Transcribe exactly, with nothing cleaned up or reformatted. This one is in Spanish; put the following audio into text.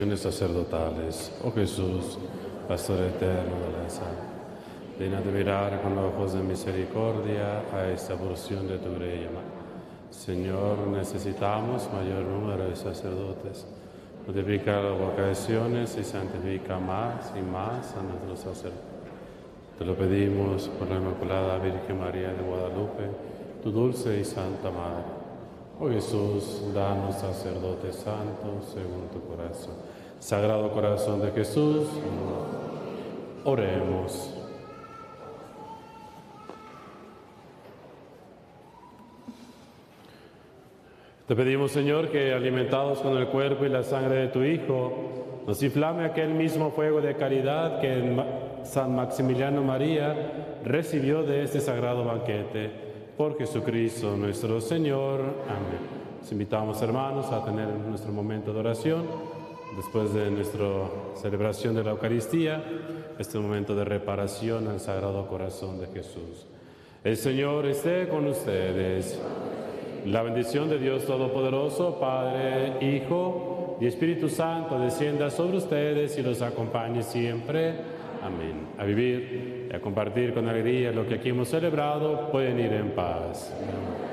Sacerdotales, oh Jesús, Pastor eterno de la salud, digna de mirar con ojos de misericordia a esta porción de tu grey. Señor, necesitamos mayor número de sacerdotes. Multiplica las vocaciones y santifica más y más a nuestros sacerdotes. Te lo pedimos por la Inmaculada Virgen María de Guadalupe, tu dulce y santa Madre. Oh Jesús, danos sacerdotes santos según tu corazón. Sagrado Corazón de Jesús, oremos. Te pedimos, Señor, que alimentados con el cuerpo y la sangre de tu Hijo, nos inflame aquel mismo fuego de caridad que San Maximiliano María recibió de este sagrado banquete. Por Jesucristo nuestro Señor. Amén. Los invitamos, hermanos, a tener nuestro momento de oración después de nuestra celebración de la Eucaristía, este momento de reparación al Sagrado Corazón de Jesús. El Señor esté con ustedes. La bendición de Dios Todopoderoso, Padre, Hijo y Espíritu Santo, descienda sobre ustedes y los acompañe siempre. Amén. A vivir y a compartir con alegría lo que aquí hemos celebrado. Pueden ir en paz. Amén.